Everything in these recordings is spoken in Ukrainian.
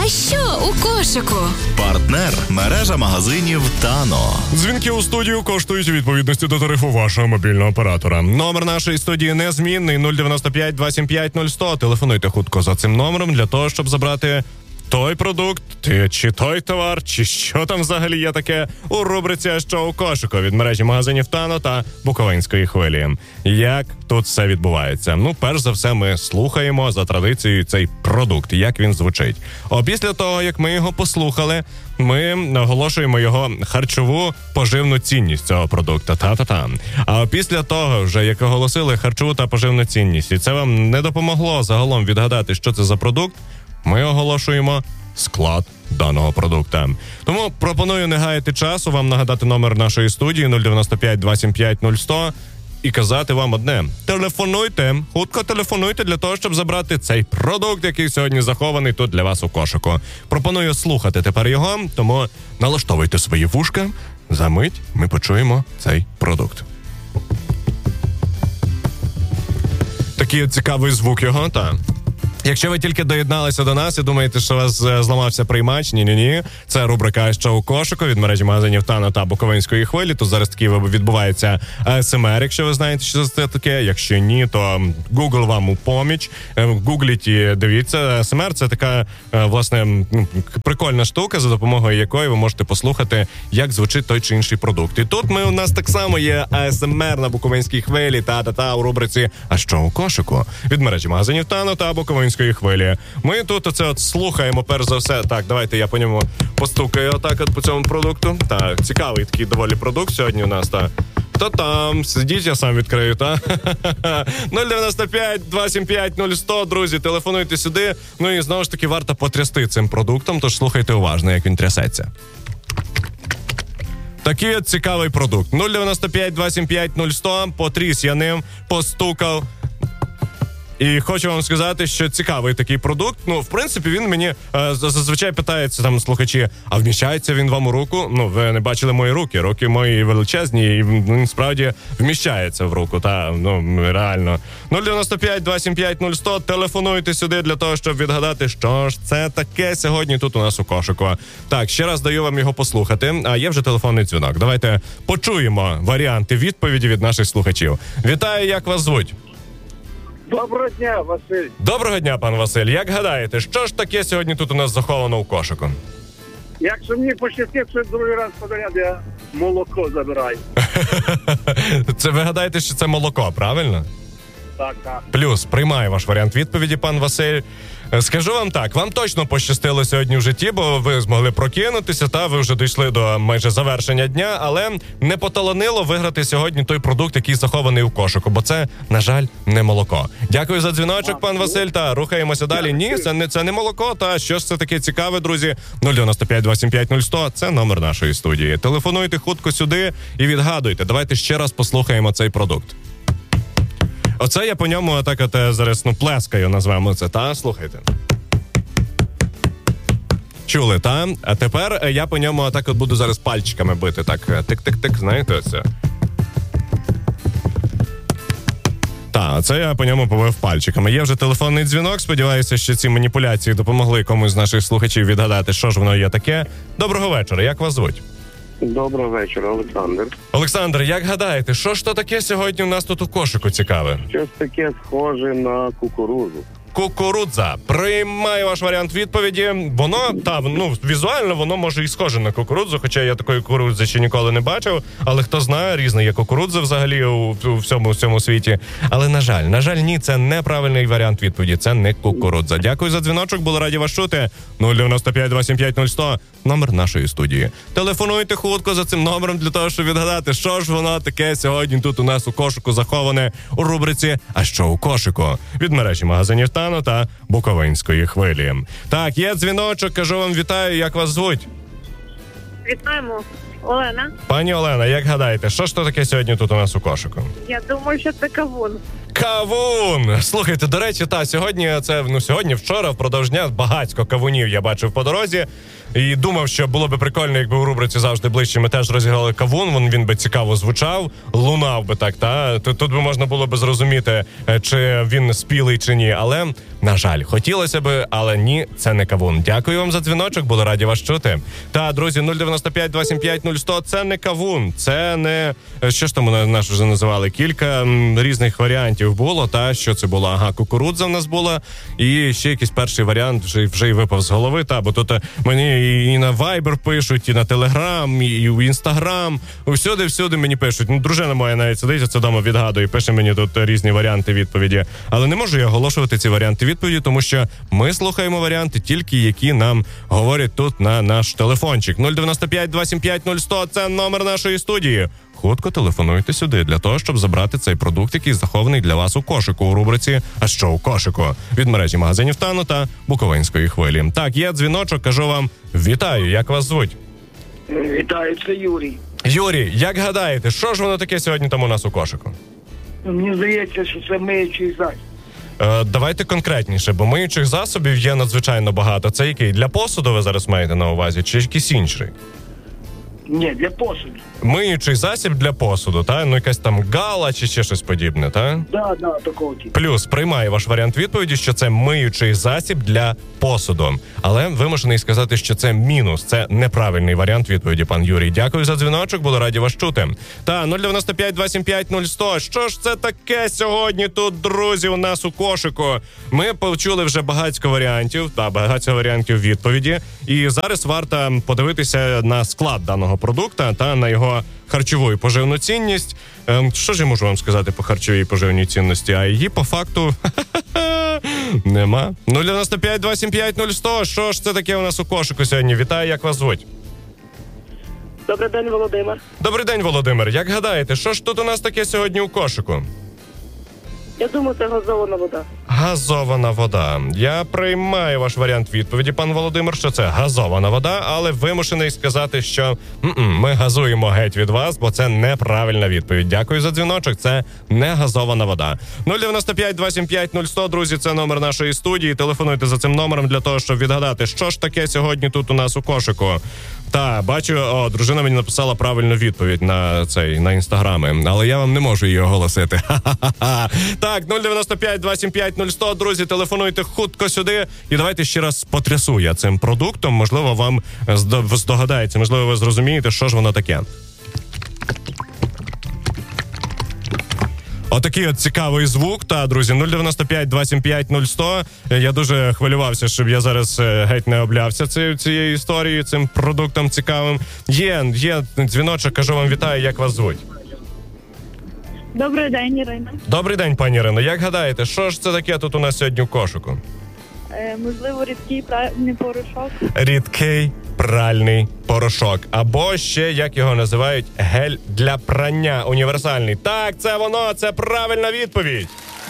А що у кошику? Партнер – мережа магазинів «Тано». Дзвінки у студію коштують у відповідності до тарифу вашого мобільного оператора. Номер нашої студії незмінний 095 275 0100. Телефонуйте хутко за цим номером для того, щоб забрати той продукт, чи той товар, чи що там взагалі є таке у рубриці «А що у кошику» від мережі магазинів «Тано» та Буковинської хвилі. Як тут все відбувається? Перш за все, ми слухаємо за традицією цей продукт, як він звучить. Після того, як ми його послухали, ми оголошуємо його харчову поживну цінність цього продукту. Та-та-та. А після того, вже як оголосили харчову та поживну цінність, і це вам не допомогло загалом відгадати, що це за продукт, ми оголошуємо склад даного продукту. Тому пропоную не гаяти часу, вам нагадати номер нашої студії 095 275 0100 і казати вам одне. Телефонуйте, хутко телефонуйте для того, щоб забрати цей продукт, який сьогодні захований тут для вас у кошику. Пропоную слухати тепер його, тому налаштовуйте свої вушка. За мить ми почуємо цей продукт. Такий цікавий звук його, так. Якщо ви тільки доєдналися до нас і думаєте, що у вас зламався приймач, ні. Це рубрика «Що у кошику» від мережі магазинів «Тано» та Буковинської хвилі. Тут зараз таки відбувається АСМР, якщо ви знаєте, що це таке. Якщо ні, то Google вам у поміч. Гугліть і дивіться. АСМР – це така, власне, прикольна штука, за допомогою якої ви можете послухати, як звучить той чи інший продукт. І тут у нас так само є АСМР на Буковинській хвилі, та-та-та, у рубриці «А що у кошику» від мережі магазинів «Тано» та Буковинської хвилі. Ми тут оце слухаємо, перш за все. Так, давайте я по ньому постукаю отак по цьому продукту. Так, цікавий такий доволі продукт сьогодні у нас, так. Та-там, сидіть, я сам відкрию, та? 095 275 0100, друзі, телефонуйте сюди. І знову ж таки варто потрясти цим продуктом, тож слухайте уважно, як він трясеться. Такий от цікавий продукт. 095 275 0100, потріс я ним, постукав. І хочу вам сказати, що цікавий такий продукт. В принципі, він мені зазвичай питається там слухачі, а вміщається він вам у руку? Ви не бачили мої руки. Руки мої величезні, і він справді вміщається в руку. Реально. 095 275 0100, телефонуйте сюди для того, щоб відгадати, що ж це таке сьогодні тут у нас у кошику. Так, ще раз даю вам його послухати, а є вже телефонний дзвінок. Давайте почуємо варіанти відповіді від наших слухачів. Вітаю, як вас звуть? Доброго дня, Василь. Доброго дня, пан Василь. Як гадаєте, що ж таке сьогодні тут у нас заховано у кошику? Якщо мені пощастить, що другий раз подряд я молоко забираю. Це ви гадаєте, що це молоко, правильно? Так. Плюс, приймаю ваш варіант відповіді, пан Василь. Скажу вам так, вам точно пощастило сьогодні в житті, бо ви змогли прокинутися, ви вже дійшли до майже завершення дня, але не поталанило виграти сьогодні той продукт, який захований у кошику, бо це, на жаль, не молоко. Дякую за дзвіночок, пан Василь, та рухаємося далі. Ні, це не молоко, та що ж це таке цікаве, друзі? 095 275 0100, це номер нашої студії. Телефонуйте хутко сюди і відгадуйте. Давайте ще раз послухаємо цей продукт. Оце я по ньому так зараз, плескаю, назвемо це, та? Слухайте. Чули, та? А тепер я по ньому так буду зараз пальчиками бити, так, тик-тик-тик, знаєте це? Так, це я по ньому побив пальчиками. Є вже телефонний дзвінок, сподіваюся, що ці маніпуляції допомогли комусь з наших слухачів відгадати, що ж воно є таке. Доброго вечора, як вас звуть? Доброго вечора, Олександр. Олександр, як гадаєте, що ж то таке сьогодні у нас тут у кошику цікаве? Щось таке схоже на кукурудзу. Кукурудза. Приймаю ваш варіант відповіді. Воно, візуально воно може і схоже на кукурудзу, хоча я такої кукурудзи ще ніколи не бачив, але хто знає, різна є кукурудза взагалі у всьому світі. Але, на жаль, ні, це неправильний варіант відповіді, це не кукурудза. Дякую за дзвіночок, були раді вас чути. 095 275 0100, номер нашої студії. Телефонуйте хутко за цим номером для того, щоб відгадати, що ж воно таке сьогодні тут у нас у кошику заховане у рубриці «А що у кошику?» від мережі магазинів «Тано» та Буковинської хвилі. Так, є дзвіночок, кажу вам вітаю, як вас звуть? Вітаємо, Олена. Пані Олена, як гадаєте, що ж то таке сьогодні тут у нас у кошику? Я думаю, що це кавун. Кавун! Слухайте, до речі, сьогодні, вчора, впродовж дня багатько кавунів я бачив по дорозі. І думав, що було би прикольно, якби у рубриці «Завжди ближче» ми теж розіграли кавун, він би цікаво звучав, лунав би так, та? Тут би можна було би зрозуміти, чи він спілий, чи ні. Але, на жаль, хотілося би, але ні, це не кавун. Дякую вам за дзвіночок, були раді вас чути. Та, друзі, 095 25 0100, це не кавун, це не... Що ж там нас вже називали? Кілька різних варіантів було, та, що це було? Ага, кукурудза в нас була, і ще якийсь перший варіант вже й випав з голови, та, бо тут мені і на Viber пишуть, і на Telegram, і в Instagram, всюди мені пишуть. Ну, дружина моя навіть сидить, оце дома відгадує, пише мені тут різні варіанти відповіді. Але не можу я оголошувати ці варіанти відповіді, тому що ми слухаємо варіанти тільки, які нам говорять тут на наш телефончик. 095 25 0100, це номер нашої студії. Хутко телефонуйте сюди для того, щоб забрати цей продукт, який захований для вас у кошику у рубриці «А що у кошику?» від мережі магазинів «Тано» та Буковинської хвилі. Так, є дзвіночок, кажу вам вітаю, як вас звуть? Вітаю, це Юрій. Юрій, як гадаєте, що ж воно таке сьогодні там у нас у кошику? Мені здається, що це миючий засіб. Давайте конкретніше, бо миючих засобів є надзвичайно багато. Це який? Для посуду ви зараз маєте на увазі, чи якийсь інший? Ні, для посуду. Миючий засіб для посуду, та? Ну, якась там гала чи ще щось подібне, так? Да, такого типу. Плюс, приймаю ваш варіант відповіді, що це миючий засіб для посуду. Але вимушений сказати, що це мінус. Це неправильний варіант відповіді, пан Юрій. Дякую за дзвіночок, буду раді вас чути. Та, 095 25 0100. Що ж це таке сьогодні тут, друзі, у нас у кошику? Ми почули вже багатько варіантів відповіді. І зараз варто подивитися на склад даного продукта та на його харчову і поживну цінність. Що ж я можу вам сказати по харчовій і поживній цінності? А її по факту нема. 095 25 0100. Що ж це таке у нас у кошику сьогодні? Вітаю, як вас звуть? Добрий день, Володимир. Добрий день, Володимир. Як гадаєте, що ж тут у нас таке сьогодні у кошику? Я думаю, це газована вода. Газована вода. Я приймаю ваш варіант відповіді, пан Володимир, що це газована вода, але вимушений сказати, що ми газуємо геть від вас, бо це неправильна відповідь. Дякую за дзвіночок, це не газована вода. 095 25 0100, друзі, це номер нашої студії. Телефонуйте за цим номером для того, щоб відгадати, що ж таке сьогодні тут у нас у кошику. Та, бачу, дружина мені написала правильну відповідь на інстаграми, але я вам не можу її оголосити. Ха-ха-ха. Так, 095 25 0100, друзі, телефонуйте хутко сюди. І давайте ще раз потрясу я цим продуктом. Можливо, вам здогадається, можливо, ви зрозумієте, що ж воно таке. Отакий от цікавий звук. Та, друзі, 095 25 0100. Я дуже хвилювався, щоб я зараз геть не облявся цією історією, цим продуктом цікавим. Є дзвіночок, кажу вам вітаю, як вас звуть? Добрий день, Ірина. Добрий день, пані Ірино. Як гадаєте, що ж це таке тут у нас сьогодні у кошику? Можливо, рідкий пральний порошок. Рідкий пральний порошок. Або ще, як його називають, гель для прання універсальний. Так, це воно, це правильна відповідь.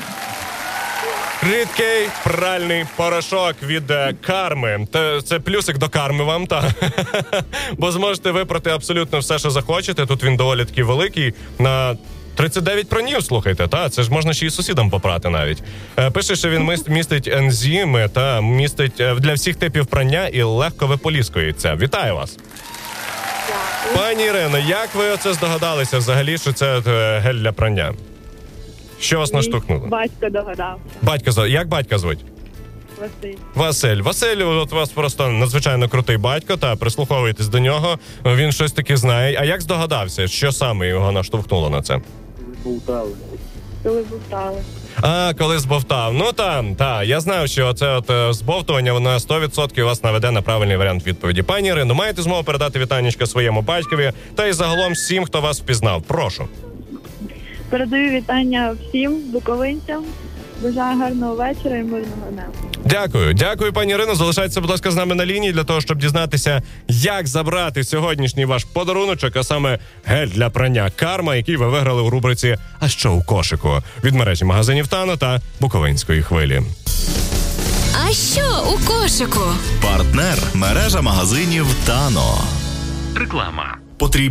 Рідкий пральний порошок від Карми. Це плюсик до Карми вам, так. Бо зможете випрати абсолютно все, що захочете. Тут він доволі такий великий, на 39 пранів, слухайте, та це ж можна ще й сусідам попрати навіть. Пише, що він містить ензими та містить для всіх типів прання і легко виполіскується. Вітаю вас. Пані Ірино, як ви оце здогадалися взагалі, що це гель для прання? Що вас наштовхнуло? Батько догадався. Як батька звуть? Василь. Василь, от у вас просто надзвичайно крутий батько, та прислуховуйтесь до нього, він щось таки знає. А як здогадався, що саме його наштовхнуло на це? Коли бовтали. Коли збовтав. Ну я знаю, що це збовтування, воно 100% вас наведе на правильний варіант відповіді. Пані Ірино, маєте змогу передати вітанечко своєму батькові та й загалом всім, хто вас впізнав. Прошу. Передаю вітання всім буковинцям. Бажаю гарного вечора і мирного неба. Дякую, пані Ірино. Залишайтеся, будь ласка, з нами на лінії для того, щоб дізнатися, як забрати сьогоднішній ваш подаруночок, а саме гель для прання Карма, який ви виграли у рубриці «А що у кошику?» від мережі магазинів «Тано» та Буковинської хвилі. А що у кошику? Партнер – мережа магазинів «Тано». Реклама. Потрібно